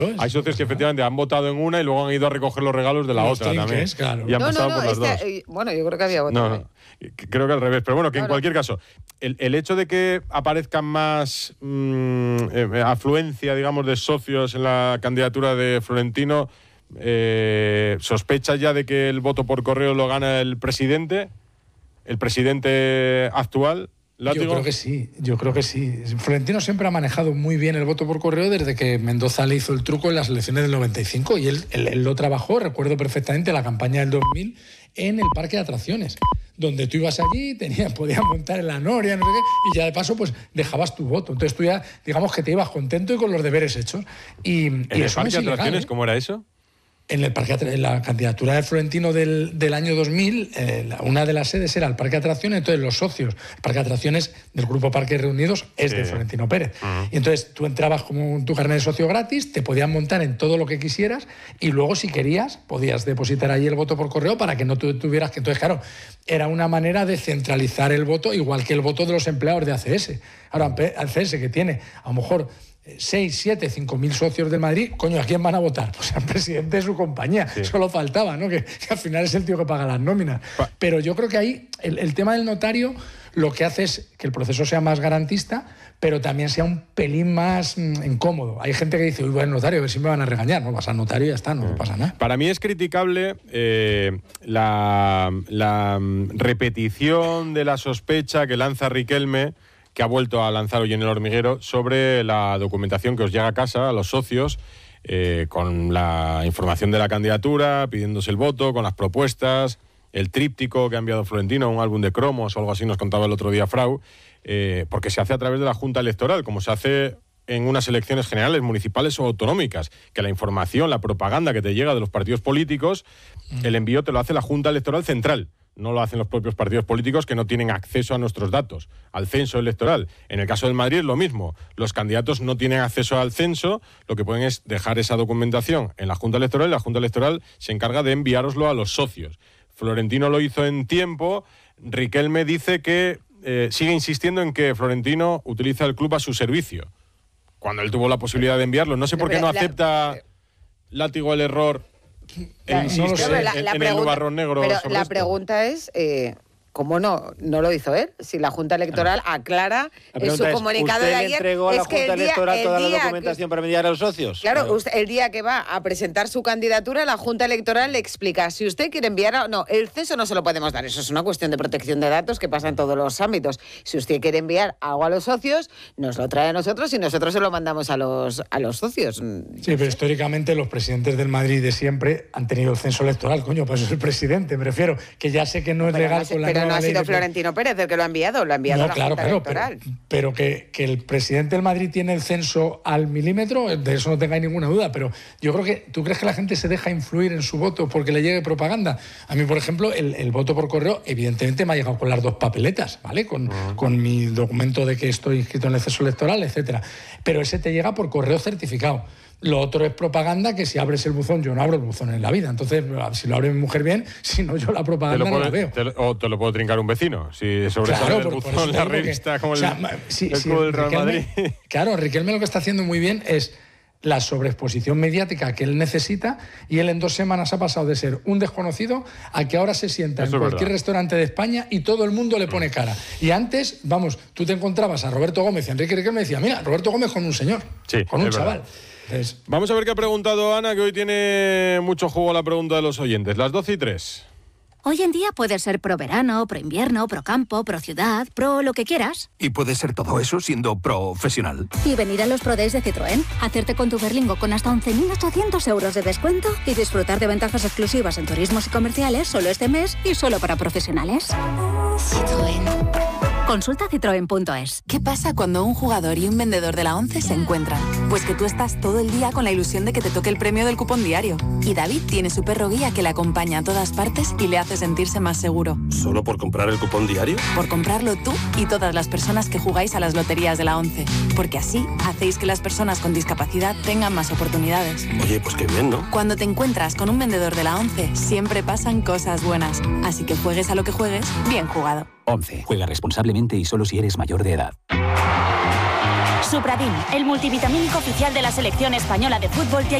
Hay socios que efectivamente han votado en una y luego han ido a recoger los regalos de la otra también. Claro. Y han pasado por las dos. Bueno, yo creo que había votado. No. Creo que al revés. Pero bueno, que en cualquier caso, el hecho de que aparezcan más afluencia, digamos, de socios en la candidatura de Florentino, ¿sospecha ya de que el voto por correo lo gana el presidente actual? ¿Látigo? Yo creo que sí. Florentino siempre ha manejado muy bien el voto por correo desde que Mendoza le hizo el truco en las elecciones del 95 y él lo trabajó, recuerdo perfectamente la campaña del 2000 en el parque de atracciones, donde tú ibas allí, podías montar en la noria, no sé qué, y ya de paso pues dejabas tu voto. Entonces tú ya, digamos que te ibas contento y con los deberes hechos. ¿En el parque de atracciones cómo era eso? En la candidatura de Florentino del año 2000, una de las sedes era el Parque de Atracciones, entonces los socios, el Parque de Atracciones del Grupo Parques Reunidos es de Florentino Pérez. Y entonces tú entrabas con tu carnet de socio gratis, te podías montar en todo lo que quisieras y luego si querías podías depositar ahí el voto por correo para que no tuvieras que... Entonces, claro, era una manera de centralizar el voto, igual que el voto de los empleados de ACS. Ahora, ACS que tiene a lo mejor 6, 7, 5.000 socios de Madrid, coño, ¿a quién van a votar? Pues al presidente de su compañía. Solo faltaba, ¿no? Que al final es el tío que paga las nóminas. Pero yo creo que ahí el tema del notario lo que hace es que el proceso sea más garantista, pero también sea un pelín más incómodo. Hay gente que dice, uy, voy al notario, a ver si me van a regañar. No, vas al notario y ya está, no pasa nada. Para mí es criticable la repetición de la sospecha que lanza Riquelme, que ha vuelto a lanzar hoy en El Hormiguero, sobre la documentación que os llega a casa, a los socios, con la información de la candidatura, pidiéndose el voto, con las propuestas, el tríptico que ha enviado Florentino, un álbum de cromos o algo así, nos contaba el otro día Frau, porque se hace a través de la Junta Electoral, como se hace en unas elecciones generales, municipales o autonómicas, que la información, la propaganda que te llega de los partidos políticos, el envío te lo hace la Junta Electoral Central. No lo hacen los propios partidos políticos que no tienen acceso a nuestros datos, al censo electoral. En el caso del Madrid es lo mismo. Los candidatos no tienen acceso al censo, lo que pueden es dejar esa documentación en la Junta Electoral y la Junta Electoral se encarga de enviároslo a los socios. Florentino lo hizo en tiempo. Riquelme dice que sigue insistiendo en que Florentino utiliza el club a su servicio, cuando él tuvo la posibilidad de enviarlo. No sé por qué no acepta Látigo el error. Insiste en el nubarrón negro. Pero la pregunta es, ¿cómo no lo hizo él? Si la Junta Electoral aclara en su comunicado de ayer... ¿Usted le entregó a la Junta Electoral toda la documentación para enviar a los socios? Claro, el día que va a presentar su candidatura, la Junta Electoral le explica si usted quiere enviar... No, el censo no se lo podemos dar. Eso es una cuestión de protección de datos que pasa en todos los ámbitos. Si usted quiere enviar algo a los socios, nos lo trae a nosotros y nosotros se lo mandamos a los socios. Sí, pero históricamente los presidentes del Madrid de siempre han tenido el censo electoral. Coño, pues es el presidente, me refiero. Que ya sé que no es legal con la... Pero no ha sido Florentino Pérez el que lo ha enviado, a la Junta Electoral. Pero que el presidente del Madrid tiene el censo al milímetro, de eso no tengáis ninguna duda, pero yo creo que, ¿tú crees que la gente se deja influir en su voto porque le llegue propaganda? A mí, por ejemplo, el voto por correo, evidentemente me ha llegado con las 2 papeletas, ¿vale? Con mi documento de que estoy inscrito en el censo electoral, etcétera. Pero ese te llega por correo certificado. Lo otro es propaganda, que si abres el buzón, yo no abro el buzón en la vida. Entonces, si lo abre mi mujer bien, si no, yo la propaganda no la veo. O te lo puedo trincar un vecino. Si sobresale el buzón, la revista, como el club del Real Madrid. Claro, Riquelme lo que está haciendo muy bien es la sobreexposición mediática que él necesita, y él en 2 semanas ha pasado de ser un desconocido a que ahora se sienta en cualquier restaurante de España y todo el mundo le pone cara. Y antes, vamos, tú te encontrabas a Roberto Gómez y Enrique Riquelme decía, mira, Roberto Gómez con un señor, con un chaval. Vamos a ver qué ha preguntado Ana, que hoy tiene mucho juego la pregunta de los oyentes. Las 12:03. Hoy en día puedes ser pro verano, pro invierno, pro campo, pro ciudad, pro lo que quieras. Y puedes ser todo eso siendo profesional. Y venir a los Pro Days de Citroën, hacerte con tu Berlingo con hasta 11.800 euros de descuento y disfrutar de ventajas exclusivas en turismos y comerciales solo este mes y solo para profesionales. Citroën. Consulta citroen.es. ¿Qué pasa cuando un jugador y un vendedor de la ONCE se encuentran? Pues que tú estás todo el día con la ilusión de que te toque el premio del cupón diario. Y David tiene su perro guía que le acompaña a todas partes y le hace sentirse más seguro. ¿Solo por comprar el cupón diario? Por comprarlo tú y todas las personas que jugáis a las loterías de la ONCE. Porque así hacéis que las personas con discapacidad tengan más oportunidades. Oye, pues qué bien, ¿no? Cuando te encuentras con un vendedor de la ONCE, siempre pasan cosas buenas. Así que juegues a lo que juegues, bien jugado. 11. Juega responsablemente y solo si eres mayor de edad. Supradin, el multivitamínico oficial de la selección española de fútbol, te